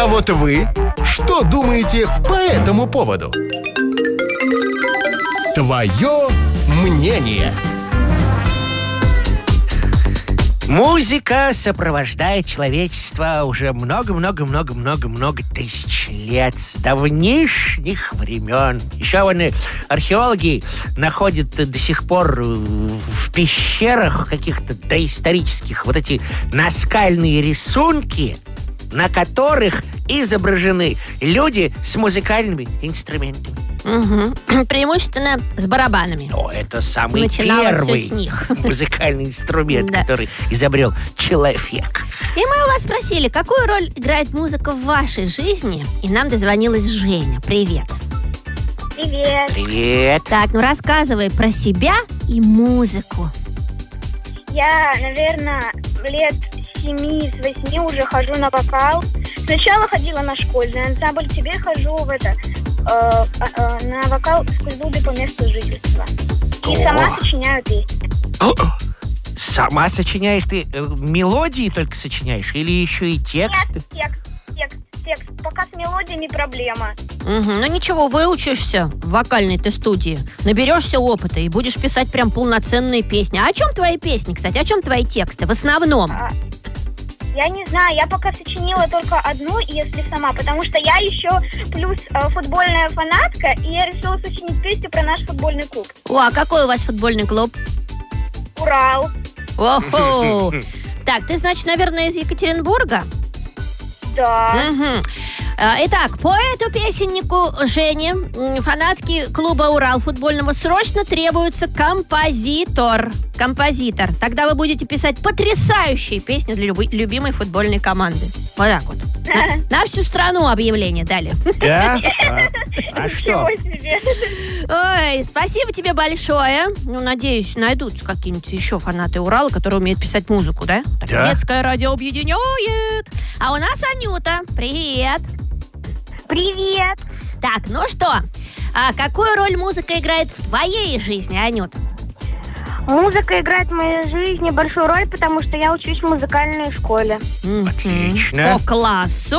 А вот вы что думаете по этому поводу? Твое мнение. Музыка сопровождает человечество уже много тысяч лет, с давнишних времен. Еще археологи находят до сих пор в пещерах каких-то доисторических вот эти наскальные рисунки, на которых изображены люди с музыкальными инструментами. Угу. Преимущественно с барабанами. Но это самый Начиналось первый всё с них. музыкальный инструмент, Да. который изобрел человек. И мы у вас спросили, какую роль играет музыка в вашей жизни? И нам дозвонилась Женя. Привет. Привет. Привет. Так, ну рассказывай про себя и музыку. Я, наверное, лет 7 с 8 уже хожу на вокал. Сначала ходила на школьный ансамбль, теперь хожу на вокал в клубе по месту жительства. И сама сочиняю песни. Сама сочиняешь ты мелодии только сочиняешь или еще и тексты? Нет, текст. Пока с мелодиями проблема. Угу. Ну ничего, выучишься в вокальной ты студии, наберешься опыта и будешь писать прям полноценные песни. А о чем твои песни, кстати? О чем твои тексты в основном? Я не знаю, я пока сочинила только одну, если сама, потому что я еще плюс футбольная фанатка, и я решила сочинить песню про наш футбольный клуб. О, а какой у вас футбольный клуб? Урал. Охо! Так, ты, значит, наверное, из Екатеринбурга? Да. Угу. Итак, по эту песеннику Жене фанатки клуба «Урал» футбольного срочно требуется композитор. Тогда вы будете писать потрясающие песни для любимой футбольной команды. Вот так вот. На всю страну объявление дали. Да? А что? Ничего себе. Ой, спасибо тебе большое. Ну, надеюсь, найдутся какие-нибудь еще фанаты Урала, которые умеют писать музыку, да? Так, Да. детское радио объединяет. А у нас Анюта. Привет. Привет. Так, ну что, а какую роль музыка играет в твоей жизни, Анют? Музыка играет в моей жизни большую роль, потому что я учусь в музыкальной школе. Отлично. По классу?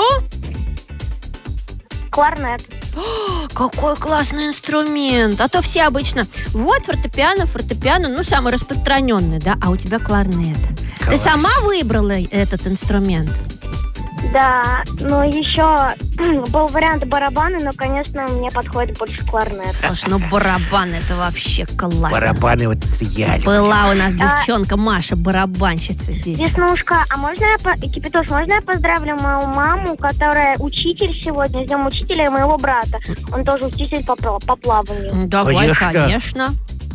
Кларнет. Какой классный инструмент. А то все обычно, вот фортепиано, ну, самый распространенный, да? А у тебя кларнет. Ты Класс. сама выбрала этот инструмент? Да, но еще был вариант барабаны, но, конечно, мне подходит больше кларнет. Слушай, ну барабан это вообще классно. Барабаны вот это я люблю. Была у нас девчонка Маша, барабанщица здесь. Веснушка, а можно Кипятош, можно я поздравлю мою маму, которая учитель сегодня, с днем учителя, и моего брата. Он тоже учитель по плаванию. Давай, Конечно. конечно.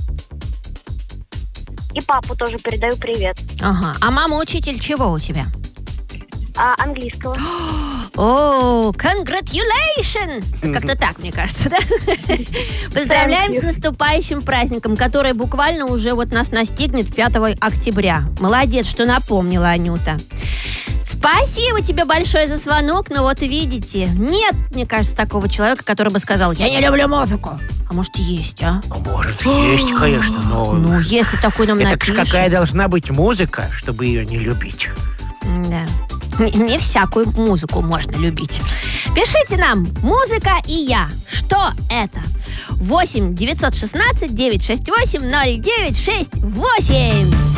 И папу тоже передаю привет. Ага. А мама учитель чего у тебя? Английского. О, congratulations! Как-то так, мне кажется, да? Поздравляем с наступающим праздником, который буквально уже вот нас настигнет 5 октября. Молодец, что напомнила, Анюта. Спасибо тебе большое за звонок, но вот видите, нет, мне кажется, такого человека, который бы сказал: я не люблю музыку. А может, есть, а? Ну, может, есть, конечно, но... Ну, если такой нам это напишет. какая должна быть музыка, чтобы ее не любить? Да. Не всякую музыку можно любить. Пишите нам: музыка и я. Что это? 8 916 968 0968.